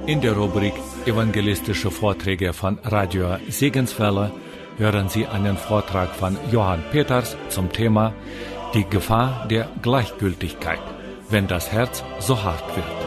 In der Rubrik Evangelistische Vorträge von Radio Segenswelle hören Sie einen Vortrag von Johann Peters zum Thema Die Gefahr der Gleichgültigkeit, wenn das Herz so hart wird.